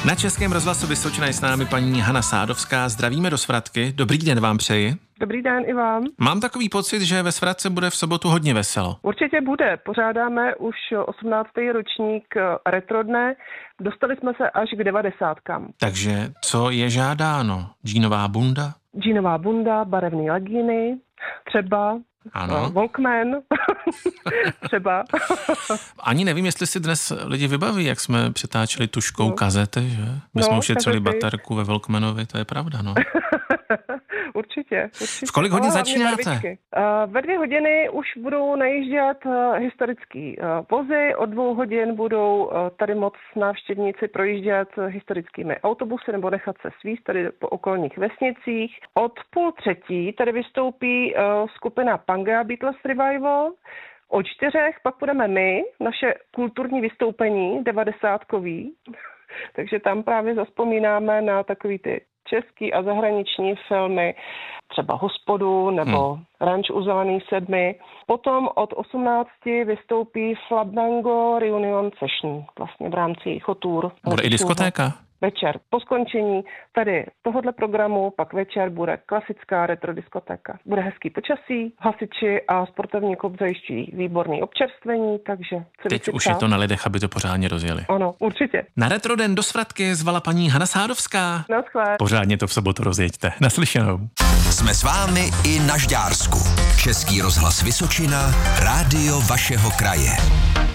Na Českém rozhlasu Vysočina je s námi paní Hana Sádovská. Zdravíme do Svratky. Dobrý den vám přeji. Dobrý den i vám. Mám takový pocit, že ve Svratce bude v sobotu hodně veselo. Určitě bude. Pořádáme už 18. ročník retrodne. Dostali jsme se až k 90kám. Takže co je žádáno? Džínová bunda? Džínová bunda, barevné legíny, třeba Ano. Walkman, třeba. Ani nevím, jestli si dnes lidi vybaví, jak jsme přetáčeli tuškou kazety, že? My jsme ušetřili baterku ve Walkmanovi, to je pravda, no. Určitě. V kolik hodin začínáte? Ve 2 hodiny už budou najíždět historický vozy, od 2 hodin budou tady moc návštěvníci projíždět historickými autobusy nebo nechat se svízt tady po okolních vesnicích. Od 2:30 tady vystoupí skupina Pangea Beatles Revival. O 4 pak budeme my, naše kulturní vystoupení, 90kový. Takže tam právě zazpomínáme na takový ty český a zahraniční filmy, třeba Hospodu nebo Ranč u Zelený 7. Potom od 18 vystoupí Flamingo Reunion Session, vlastně v rámci Chotur. Bude i diskotéka? Večer. Po skončení tady tohohle programu pak večer bude klasická retro diskotéka. Bude hezký počasí, hasiči a sportovní klub zajišťují výborný občerstvení, takže... Teď už je to na lidech, aby to pořádně rozjeli. Ano, určitě. Na Retroden do Svratky zvala paní Hana Sádovská. Naschle. Pořádně to v sobotu rozjeďte. Naslyšenou. Jsme s vámi i na Žďársku. Český rozhlas Vysočina, rádio vašeho kraje.